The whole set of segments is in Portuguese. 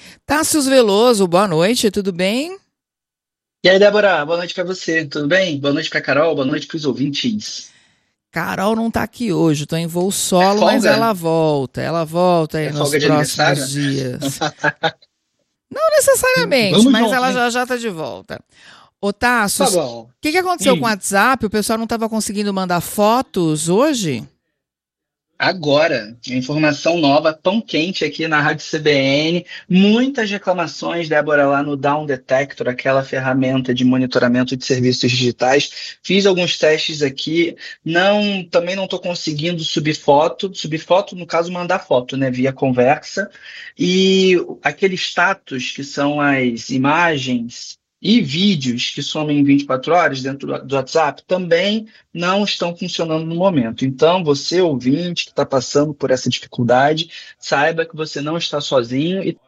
Tássius Veloso, boa noite, tudo bem? E aí, Débora, boa noite pra você, tudo bem? Boa noite pra Carol, boa noite pros ouvintes. Carol não tá aqui hoje, tô em voo É solo, mas folga? ela volta aí É nos folga de próximos aniversário? dias. Não necessariamente, Vamos mas junto, ela hein? já tá de volta. Ô Tá Tássius, o bom. que aconteceu com o Hum, WhatsApp? O pessoal não estava conseguindo mandar fotos hoje? Agora, informação nova, pão quente aqui na Rádio CBN. Muitas reclamações, Débora, lá no Down Detector, aquela ferramenta de monitoramento de serviços digitais. Fiz alguns testes aqui, também não estou conseguindo subir foto, no caso, mandar foto, né, via conversa. E aquele status, que são as imagens e vídeos que somem em 24 horas dentro do WhatsApp, também não estão funcionando no momento. Então, você, ouvinte, que está passando por essa dificuldade, saiba que você não está sozinho e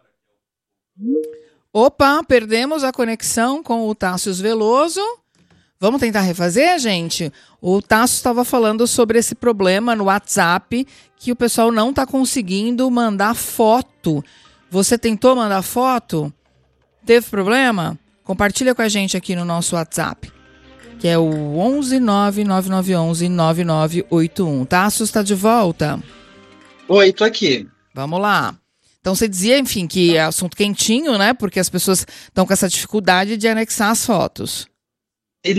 Opa, perdemos a conexão com o Tássius Veloso. Vamos tentar refazer, gente? O Tasso estava falando sobre esse problema no WhatsApp, que o pessoal não está conseguindo mandar foto. Você tentou mandar foto? Teve problema? Compartilha com a gente aqui no nosso WhatsApp, que é o 11 99911 9981. Tasso está de volta? oi, tô aqui. Vamos lá. Então você dizia, enfim, que é assunto quentinho, né? Porque as pessoas estão com essa dificuldade de anexar as fotos. E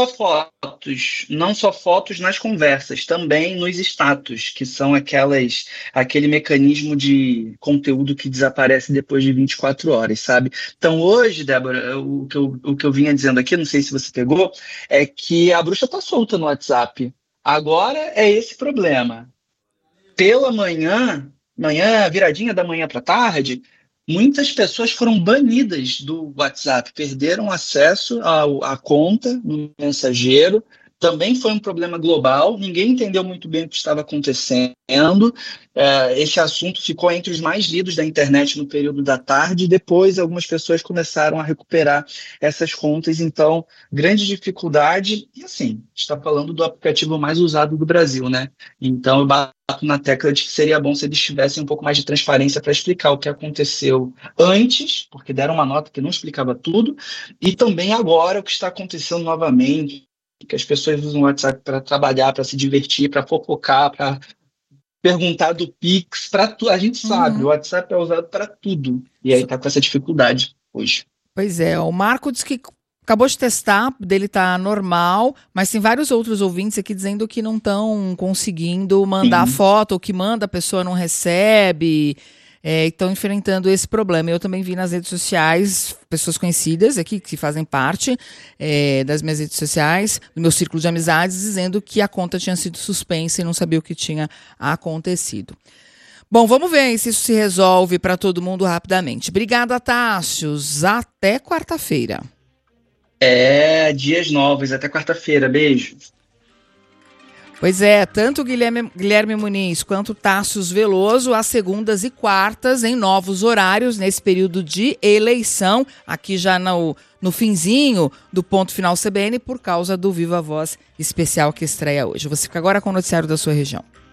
não só fotos nas conversas, também nos status, que são aquele mecanismo de conteúdo que desaparece depois de 24 horas, sabe? Então hoje, Débora, o que eu vinha dizendo aqui, não sei se você pegou, é que a bruxa tá solta no WhatsApp. Agora é esse problema. Pela manhã, viradinha da manhã para tarde, muitas pessoas foram banidas do WhatsApp, perderam acesso à conta no mensageiro. Também foi um problema global, ninguém entendeu muito bem o que estava acontecendo. Esse assunto ficou entre os mais lidos da internet no período da tarde, e depois algumas pessoas começaram a recuperar essas contas. Então, grande dificuldade, e assim, está falando do aplicativo mais usado do Brasil, né? Então, eu bato na tecla de que seria bom se eles tivessem um pouco mais de transparência para explicar o que aconteceu antes, porque deram uma nota que não explicava tudo, e também agora o que está acontecendo novamente, que as pessoas usam o WhatsApp para trabalhar, para se divertir, para fofocar, para perguntar do Pix, para tudo. A gente sabe, o Uhum. WhatsApp é usado para tudo, e aí está com essa dificuldade hoje. Pois é, o Marco disse que acabou de testar, dele tá normal, mas tem vários outros ouvintes aqui dizendo que não estão conseguindo mandar Sim. foto, ou que manda, a pessoa não recebe, estão enfrentando esse problema. Eu também vi nas redes sociais pessoas conhecidas aqui que fazem parte das minhas redes sociais, do meu círculo de amizades, dizendo que a conta tinha sido suspensa e não sabia o que tinha acontecido. Bom, vamos ver se isso se resolve para todo mundo rapidamente. Obrigada, Tássius. Até quarta-feira. Dias novos, até quarta-feira. Beijo. Pois é, tanto Guilherme Muniz quanto Tássius Veloso, às segundas e quartas, em novos horários, nesse período de eleição, aqui já no finzinho do Ponto Final CBN, por causa do Viva Voz especial que estreia hoje. Você fica agora com o noticiário da sua região.